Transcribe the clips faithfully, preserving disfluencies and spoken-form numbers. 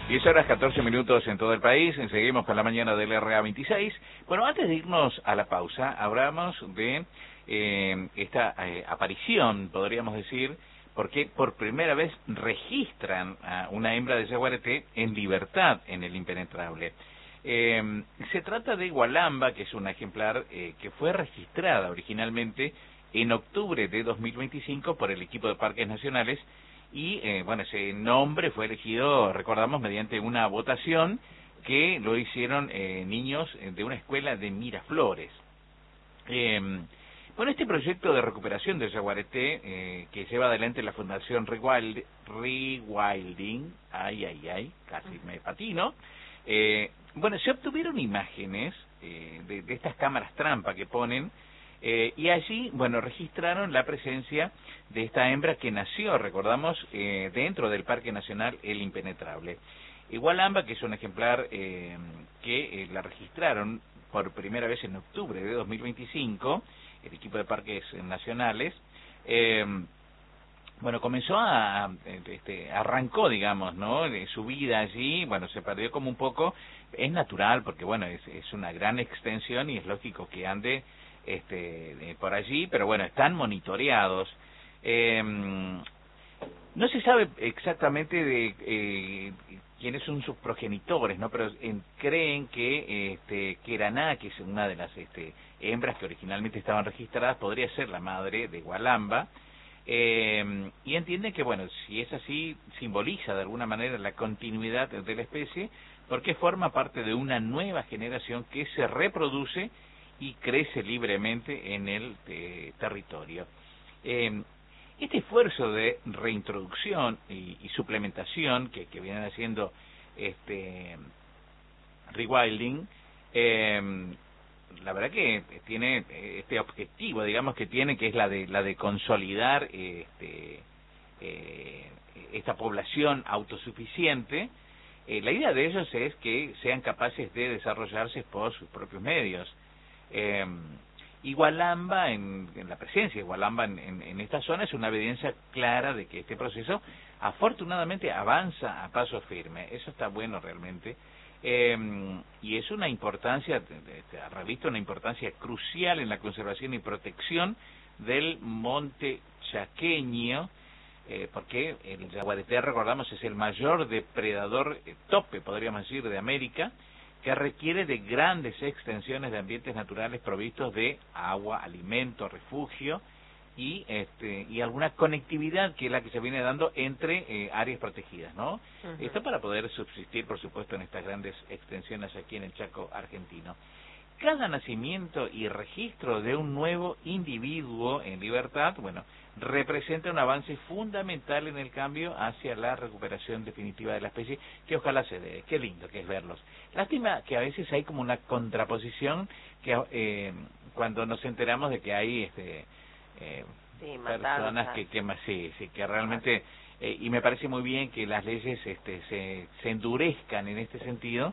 diez horas catorce minutos en todo el país, seguimos con la mañana del R A veintiséis. Bueno, antes de irnos a la pausa, hablamos de eh, esta eh, aparición, podríamos decir, porque por primera vez registran a una hembra de jaguarete en libertad en el impenetrable. Eh, se trata de Gualamba, que es un ejemplar eh, que fue registrada originalmente en octubre de dos mil veinticinco por el equipo de Parques Nacionales. Y, eh, bueno, ese nombre fue elegido, recordamos, mediante una votación que lo hicieron eh, niños de una escuela de Miraflores. Eh, bueno, este proyecto de recuperación del jaguarete eh, que lleva adelante la Fundación Rewild, Rewilding, ay, ay, ay, casi me patino, eh, bueno, se obtuvieron imágenes eh, de, de estas cámaras trampa que ponen, Eh, y allí, bueno, registraron la presencia de esta hembra que nació, recordamos, eh, dentro del Parque Nacional El Impenetrable. Gualamba, que es un ejemplar eh, que eh, la registraron por primera vez en octubre de dos mil veinticinco, el equipo de Parques Nacionales, eh, bueno, comenzó a, este, arrancó, digamos, ¿no?, de su vida allí, bueno, se perdió como un poco, es natural, porque, bueno, es, es una gran extensión y es lógico que ande este eh, por allí, pero bueno, están monitoreados. Eh, no se sabe exactamente de eh, quiénes son sus progenitores, ¿no?, pero eh, creen que este Queraná, que es una de las este, hembras que originalmente estaban registradas, podría ser la madre de Gualamba, eh, y entienden que, bueno, si es así, simboliza de alguna manera la continuidad de la especie, porque forma parte de una nueva generación que se reproduce y crece libremente en el eh, territorio. Eh, este esfuerzo de reintroducción y, y suplementación que, que vienen haciendo este Rewilding, eh, la verdad que tiene este objetivo, digamos que tiene, que es la de la de consolidar este eh, esta población autosuficiente. Eh, la idea de ellos es que sean capaces de desarrollarse por sus propios medios. Eh, y Gualamba, en, en la presencia de Gualamba en, en, en esta zona es una evidencia clara de que este proceso afortunadamente avanza a paso firme. Eso está bueno realmente. Eh, y es una importancia, ha revisto una importancia crucial en la conservación y protección del monte chaqueño, eh, porque el jaguarete, recordamos, es el mayor depredador eh, tope, podríamos decir, de América, que requiere de grandes extensiones de ambientes naturales provistos de agua, alimento, refugio y este y alguna conectividad que es la que se viene dando entre eh, áreas protegidas, ¿no? Uh-huh. Esto para poder subsistir, por supuesto, en estas grandes extensiones aquí en el Chaco argentino. Cada nacimiento y registro de un nuevo individuo en libertad, bueno, representa un avance fundamental en el cambio hacia la recuperación definitiva de la especie, que ojalá se dé. Qué lindo que es verlos. Lástima que a veces hay como una contraposición que eh, cuando nos enteramos de que hay este eh, sí, personas que, que sí, sí, que realmente eh, y me parece muy bien que las leyes este se, se endurezcan en este sentido,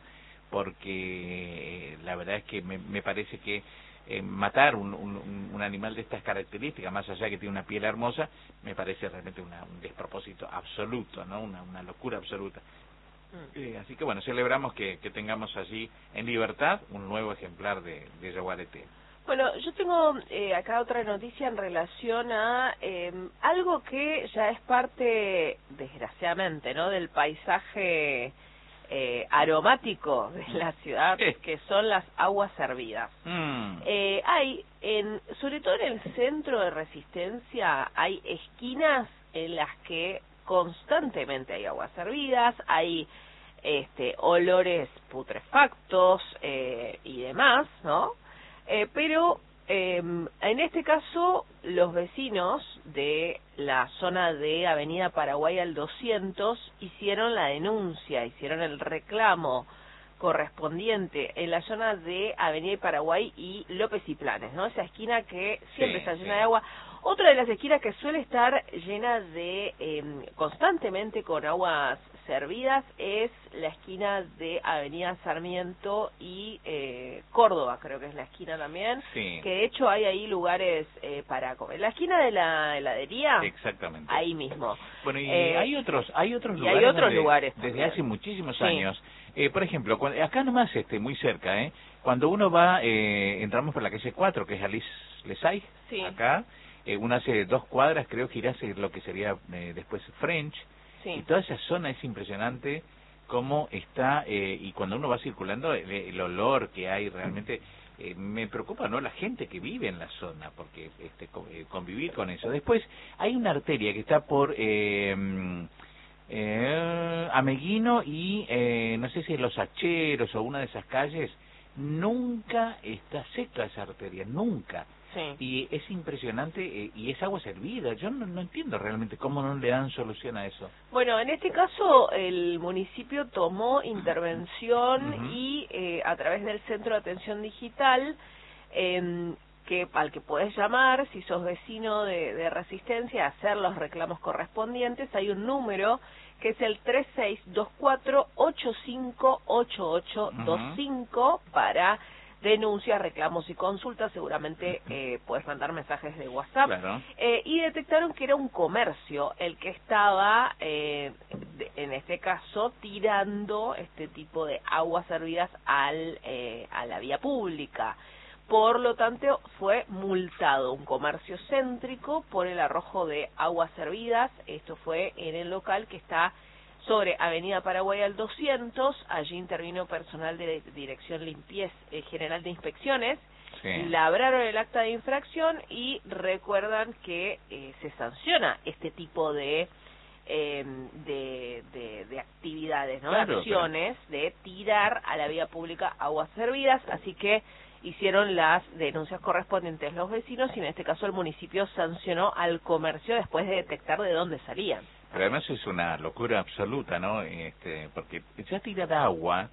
porque la verdad es que me, me parece que eh, matar un, un, un animal de estas características, más allá que tiene una piel hermosa, me parece realmente una, un despropósito absoluto, ¿no? Una, una locura absoluta. Mm. Eh, así que bueno, celebramos que, que tengamos allí en libertad un nuevo ejemplar de, de jaguarete. Bueno, yo tengo eh, acá otra noticia en relación a eh, algo que ya es parte, desgraciadamente, ¿no?, del paisaje Eh, aromático de la ciudad, que son las aguas servidas. Mm. Eh, hay, en, sobre todo en el centro de Resistencia, hay esquinas en las que constantemente hay aguas servidas, hay este, olores putrefactos eh, y demás, ¿no? Eh, pero eh, en este caso, los vecinos de la zona de Avenida Paraguay al doscientos hicieron la denuncia, hicieron el reclamo correspondiente en la zona de Avenida Paraguay y López y Planes, ¿no? Esa esquina que siempre sí, está llena sí. de agua. Otra de las esquinas que suele estar llena de, eh, constantemente con aguas servidas es la esquina de Avenida Sarmiento y eh, Córdoba, creo que es la esquina también, sí. que de hecho hay ahí lugares eh, para comer. La esquina de la heladería, exactamente, ahí mismo. Bueno, y eh, hay otros, hay otros y lugares, hay otros donde, lugares desde también. hace muchísimos sí. años, eh, por ejemplo, cuando, acá nomás, este, muy cerca, eh, cuando uno va, eh, entramos por la calle cuatro, que es Alice Lesay, sí. acá, eh, uno hace dos cuadras, creo, girás lo que sería eh, después French, sí. y toda esa zona es impresionante cómo está, eh, y cuando uno va circulando, el, el olor que hay realmente, eh, me preocupa, ¿no?, la gente que vive en la zona, porque este, convivir con eso. Después, hay una arteria que está por eh, eh, Ameguino y, eh, no sé si es Los Hacheros o una de esas calles, nunca está seca esa arteria, nunca. Sí. Y es impresionante, eh, y es agua servida. Yo no, no entiendo realmente cómo no le dan solución a eso. Bueno, en este caso el municipio tomó intervención Uh-huh. y eh, a través del Centro de Atención Digital, eh, que al que podés llamar si sos vecino de, de Resistencia, hacer los reclamos correspondientes, hay un número que es el tres seis dos cuatro ocho cinco ocho ocho dos cinco uh-huh. para denuncias, reclamos y consultas. Seguramente eh, puedes mandar mensajes de WhatsApp. Claro. Eh, y detectaron que era un comercio el que estaba, eh, de, en este caso, tirando este tipo de aguas servidas al eh, a la vía pública. Por lo tanto, fue multado un comercio céntrico por el arrojo de aguas servidas. Esto fue en el local que está sobre Avenida Paraguay al doscientos, allí intervino personal de Dirección Limpieza eh, General de Inspecciones, sí. labraron el acta de infracción y recuerdan que eh, se sanciona este tipo de eh, de, de, de actividades, ¿no? Claro, de acciones, claro. de tirar a la vía pública aguas servidas, así que hicieron las denuncias correspondientes los vecinos y en este caso el municipio sancionó al comercio después de detectar de dónde salían. Pero además es una locura absoluta, ¿no? Este, porque ya tirar agua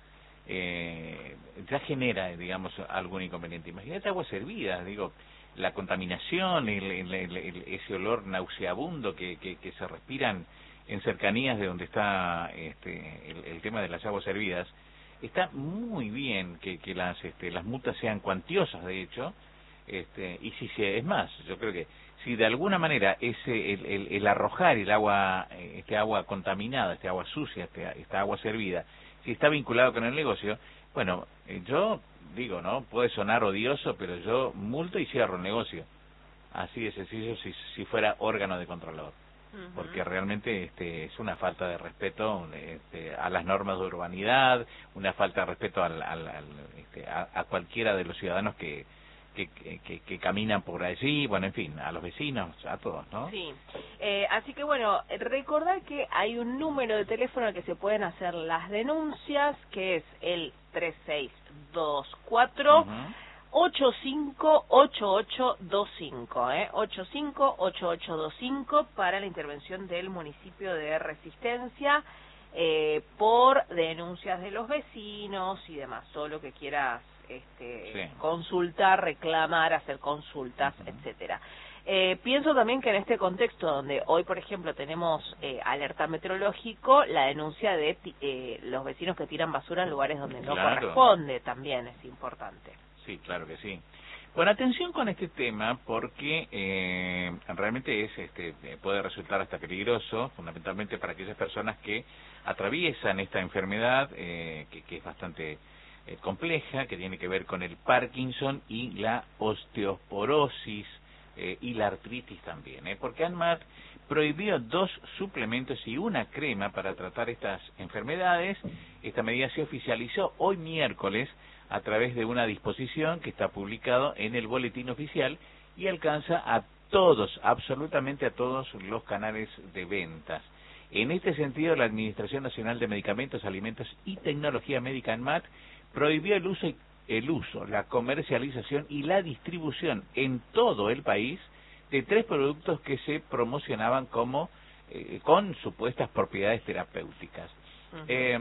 eh, ya genera, digamos, algún inconveniente. Imagínate agua servida, digo, la contaminación, el, el, el, el, ese olor nauseabundo que, que, que se respiran en cercanías de donde está este, el, el tema de las aguas servidas. Está muy bien que, que las, este, las multas sean cuantiosas, de hecho, este, y si se, es más, yo creo que si de alguna manera ese el, el, el arrojar el agua, este agua contaminada, este agua sucia, este, esta agua servida, si está vinculado con el negocio, bueno, eh, yo digo, ¿no? Puede sonar odioso, pero yo multo y cierro el negocio. Así de sencillo si, si fuera órgano de controlador. Uh-huh. Porque realmente este, es una falta de respeto este, a las normas de urbanidad, una falta de respeto al, al, al, este, a, a cualquiera de los ciudadanos que Que, que, que caminan por allí, bueno, en fin, a los vecinos, a todos, ¿no? Sí, eh, así que bueno, recordar que hay un número de teléfono al que se pueden hacer las denuncias, que es el tres seis dos cuatro ocho cinco ocho ocho dos cinco, ¿eh? ocho cinco ocho ocho dos cinco para la intervención del municipio de Resistencia eh, por denuncias de los vecinos y demás, todo lo que quieras Este, sí. consultar, reclamar, hacer consultas, uh-huh. etcétera. Eh, pienso también que en este contexto donde hoy, por ejemplo, tenemos eh, alerta meteorológico, la denuncia de eh, los vecinos que tiran basura en lugares donde no claro. corresponde también es importante. Sí, claro que sí. Bueno, atención con este tema porque eh, realmente es este puede resultar hasta peligroso, fundamentalmente para aquellas personas que atraviesan esta enfermedad eh, que, que es bastante Eh, compleja, que tiene que ver con el Parkinson y la osteoporosis eh, y la artritis también, ¿eh? porque ANMAT prohibió dos suplementos y una crema para tratar estas enfermedades. Esta medida se oficializó hoy miércoles a través de una disposición que está publicado en el boletín oficial y alcanza a todos, absolutamente a todos los canales de ventas. En este sentido, la Administración Nacional de Medicamentos, Alimentos y Tecnología Médica ANMAT prohibió el uso, el uso, la comercialización y la distribución en todo el país de tres productos que se promocionaban como eh, con supuestas propiedades terapéuticas. Uh-huh. Eh,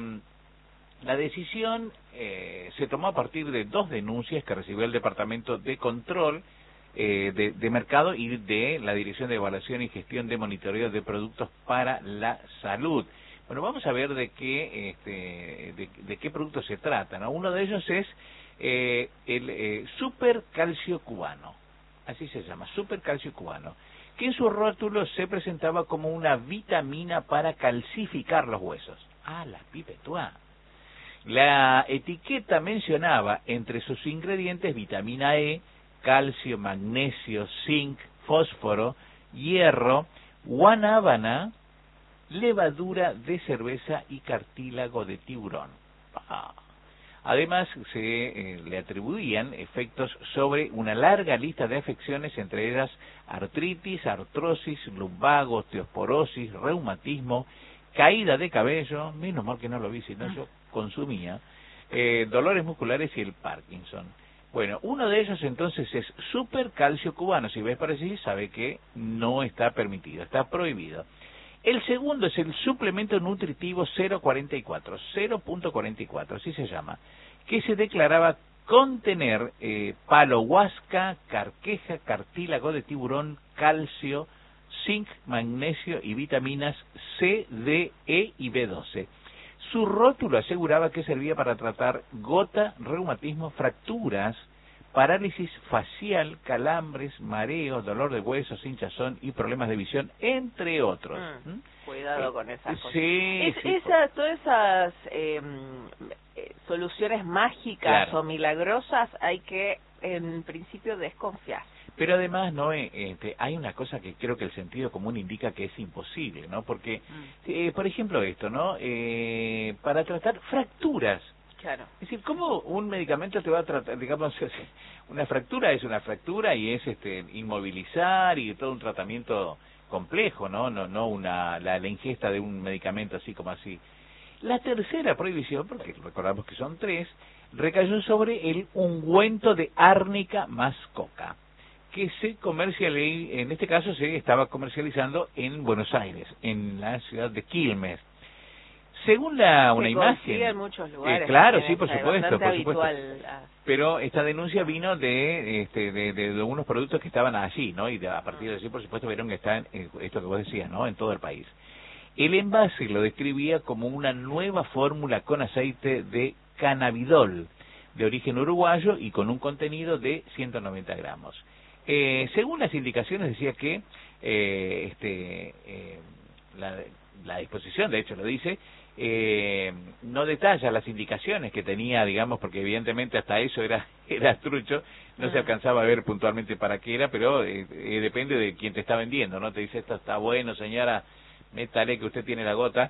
la decisión eh, se tomó a partir de dos denuncias que recibió el Departamento de Control eh, de, de Mercado y de la Dirección de Evaluación y Gestión de Monitoreo de Productos para la Salud. Bueno, vamos a ver de qué este, de, de qué producto se trata, ¿no? Uno de ellos es eh, el eh, Super Calcio Cubano, así se llama, Super Calcio Cubano, que en su rótulo se presentaba como una vitamina para calcificar los huesos. Ah, la pipetuá. La etiqueta mencionaba entre sus ingredientes vitamina E, calcio, magnesio, zinc, fósforo, hierro, guanábana, levadura de cerveza y cartílago de tiburón. Ah. Además, se eh, le atribuían efectos sobre una larga lista de afecciones, entre ellas artritis, artrosis, lumbago, osteoporosis, reumatismo, caída de cabello, menos mal que no lo vi, si no yo consumía, eh, dolores musculares y el Parkinson. Bueno, uno de ellos entonces es Super Calcio Cubano. Si ves por allí, sabe que no está permitido, está prohibido. El segundo es el suplemento nutritivo cero cuarenta y cuatro, cero punto cuarenta y cuatro, así se llama, que se declaraba contener eh, palo huasca, carqueja, cartílago de tiburón, calcio, zinc, magnesio y vitaminas C, D, E y B doce. Su rótulo aseguraba que servía para tratar gota, reumatismo, fracturas, parálisis facial, calambres, mareos, dolor de huesos, hinchazón y problemas de visión, entre otros. Mm, ¿Mm? Cuidado eh, con esas cosas. Sí, es, sí, esas, todas esas eh, eh, soluciones mágicas claro. o milagrosas hay que, en principio, desconfiar. Pero además, no este, hay una cosa que creo que el sentido común indica que es imposible, ¿no? Porque, mm. eh, por ejemplo, esto, ¿no? Eh, para tratar fracturas. Claro. Es decir, ¿cómo un medicamento te va a tratar, digamos, una fractura es una fractura y es este inmovilizar y todo un tratamiento complejo, ¿no? No no una la, la ingesta de un medicamento así como así. La tercera prohibición, porque recordamos que son tres, recayó sobre el ungüento de árnica más coca, que se comercializa, en este caso se estaba comercializando en Buenos Aires, en la ciudad de Quilmes. Según la una se imagen, en muchos lugares, eh, claro, sí, por supuesto, por supuesto. A... Pero esta denuncia vino de, este, de, de, de unos productos que estaban allí, ¿no? Y de, a partir de allí, por supuesto, vieron que está eh, esto que vos decías, ¿no? En todo el país. El envase lo describía como una nueva fórmula con aceite de cannabidol, de origen uruguayo y con un contenido de ciento noventa gramos. Eh, según las indicaciones decía que eh, este, eh, la, la disposición, de hecho lo dice, eh, no detalla las indicaciones que tenía, digamos, porque evidentemente hasta eso era era trucho, no uh-huh. se alcanzaba a ver puntualmente para qué era, pero eh, eh, depende de quién te está vendiendo, ¿no? Te dice, esto está bueno, señora, métale que usted tiene la gota.